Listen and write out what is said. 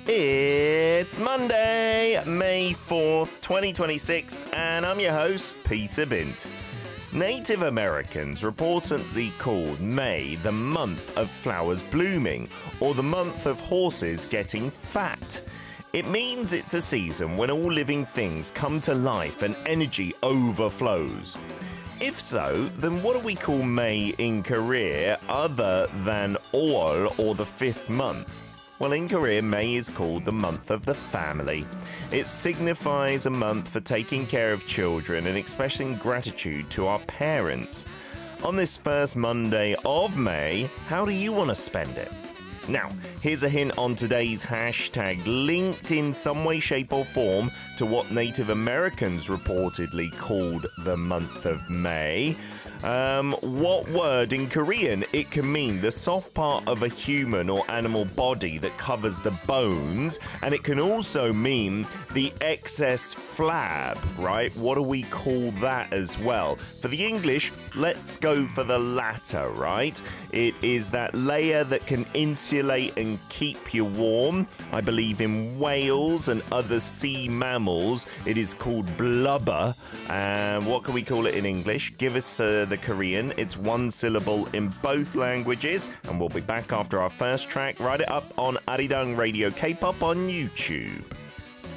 It's Monday, May 4th, 2026, and I'm your host, Peter Bint. Native Americans reportedly called May the month of flowers blooming, or the month of horses getting fat. It means it's a season when all living things come to life and energy overflows. If so, then what do we call May in Korea other than All or the fifth month? Well, in Korea, May is called the month of the family. It signifies a month for taking care of children and expressing gratitude to our parents. On this first Monday of May, how do you want to spend it? Now, here's a hint on today's hashtag linked in some way, shape or form to what Native Americans reportedly called the month of May. What word in Korean? It can mean the soft part of a human or animal body that covers the bones, and it can also mean the excess flab, right? What do we call that as well? For the English, let's go for the latter, right? It is that layer that can insulate and keep you warm. I believe in whales and other sea mammals, it is called blubber. What can we call it in English? Give us the Korean. It's one syllable in both languages, and we'll be back after our first track. Write it up on Arirang Radio K-pop on YouTube.